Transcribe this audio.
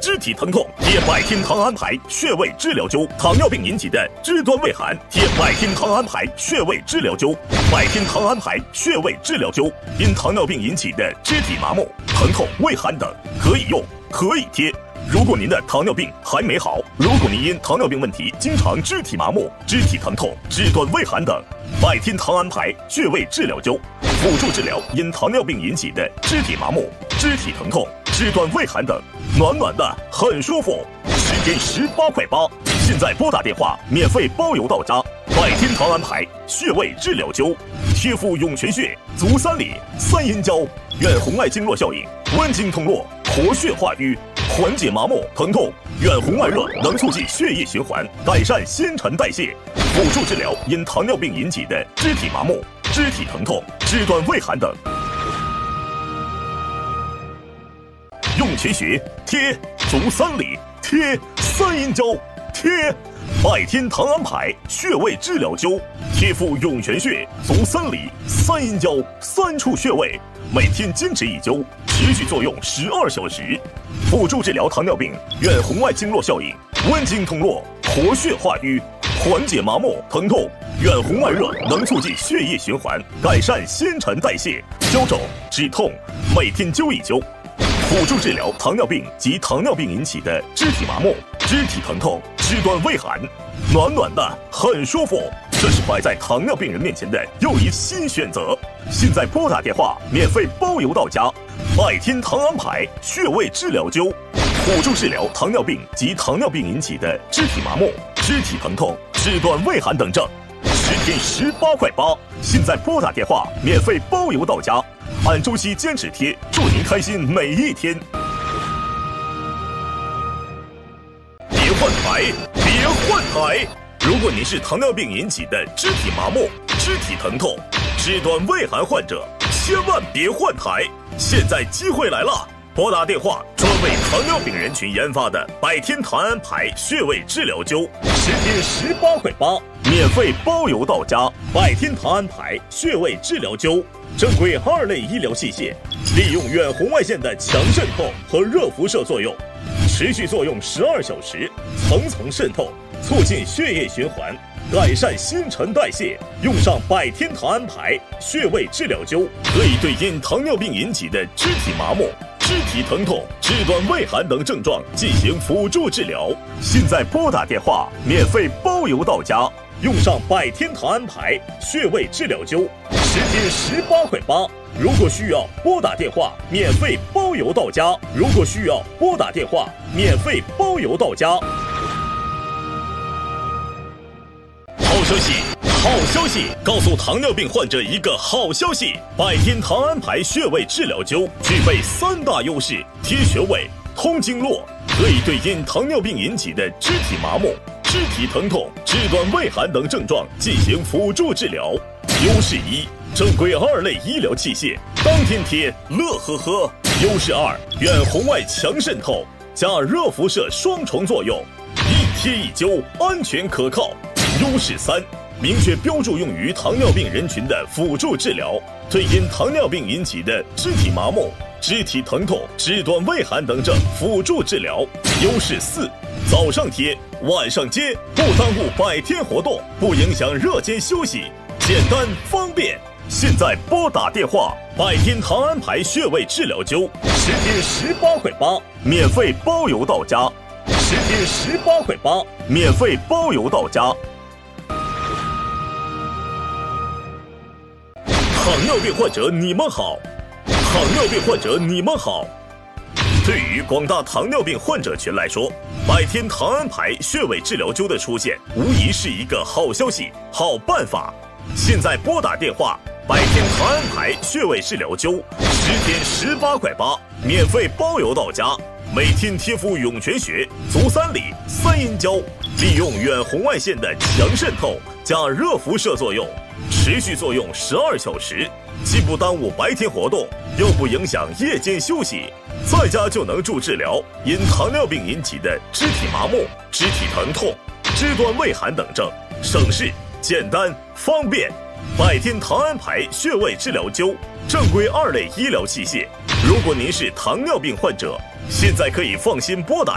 肢体疼痛，贴百天堂安牌穴位治疗灸；糖尿病引起的肢端畏寒，贴百天堂安牌穴位治疗灸。百天堂安牌穴位治疗灸，因糖尿病引起的肢体麻木、疼痛、畏寒等，可以用，可以贴。如果您的糖尿病还没好，如果您因糖尿病问题经常肢体麻木、肢体疼痛、肢端畏寒等，百天堂安牌穴位治疗灸辅助治疗因糖尿病引起的肢体麻木、肢体疼痛、肢端畏寒等，暖暖的很舒服，10天18块8。现在拨打电话免费包邮到家。百天堂安牌穴位治疗灸，贴敷涌泉穴、足三里、三阴交，远红外经络效应，温经通络，活血化瘀，缓解麻木疼痛，远红外热能促进血液循环，改善新陈代谢，辅助治疗因糖尿病引起的肢体麻木、肢体疼痛、肢端畏寒等。涌泉穴贴，足三里贴，三阴交贴。百天堂安牌穴位治疗灸，贴敷涌泉穴、足三里、三阴交3处穴位，每天坚持1灸，持续作用12小时，辅助治疗糖尿病远红外经络效应，温经通络，活血化瘀，缓解麻木疼痛，远红外热能促进血液循环，改善新陈代谢，消肿止痛，每天灸1灸，辅助治疗糖尿病及糖尿病引起的肢体麻木、肢体疼痛、肢端畏寒，暖暖的很舒服。这是摆在糖尿病人面前的又一新选择。现在拨打电话免费包邮到家。百天堂安牌穴位治疗灸，辅助治疗糖尿病及糖尿病引起的肢体麻木、肢体疼痛、肢端畏寒等症，10天18块8。现在拨打电话免费包邮到家，按周期坚持贴，祝您开心每一天。别换台，别换台！如果您是糖尿病引起的肢体麻木、肢体疼痛、肢端畏寒患者，千万别换台！现在机会来了，拨打电话，专为糖尿病人群研发的百天堂安牌穴位治疗灸，10天18块8，免费包邮到家。百天堂安牌穴位治疗灸，正规2类医疗器械，利用远红外线的强渗透和热辐射作用，持续作用12小时，层层渗透，促进血液循环，改善新陈代谢。用上百天堂安牌穴位治疗灸，可以对因糖尿病引起的肢体麻木、肢体疼痛、肢端畏寒等症状进行辅助治疗。现在拨打电话免费包邮到家。用上百天堂安牌穴位治疗灸，10天18块8。如果需要拨打电话免费包邮到家。如果需要拨打电话免费包邮到家。好消息，好消息！告诉糖尿病患者一个好消息：百天堂安牌穴位治疗灸具备3大优势：贴穴位、通经络，可以对因糖尿病引起的肢体麻木、肢体疼痛、肢端畏寒等症状进行辅助治疗。优势1，正规2类医疗器械，当天贴，乐呵呵。优势2，远红外强渗透加热辐射双重作用，一贴一灸，安全可靠。优势3，明确标注用于糖尿病人群的辅助治疗，对因糖尿病引起的肢体麻木、肢体疼痛、肢端畏寒等症辅助治疗。优势4，早上贴，晚上接，不耽误百天活动，不影响热间休息，简单方便。现在拨打电话，百天堂安牌穴位治疗灸，10天18块8，免费包邮到家。10天18块8，免费包邮到家。糖尿病患者你们好，糖尿病患者你们好。对于广大糖尿病患者群来说，百天堂安牌穴位治疗灸的出现，无疑是一个好消息、好办法。现在拨打电话，百天堂安牌穴位治疗灸，10天18块8，免费包邮到家。每天贴敷涌泉穴、足三里、三阴交，利用远红外线的强渗透加热辐射作用，持续作用12小时，既不耽误白天活动，又不影响夜间休息，在家就能助治疗因糖尿病引起的肢体麻木、肢体疼痛、肢端畏寒等症，省事、简单、方便。百天堂安牌穴位治疗灸，正规2类医疗器械。如果您是糖尿病患者，现在可以放心拨打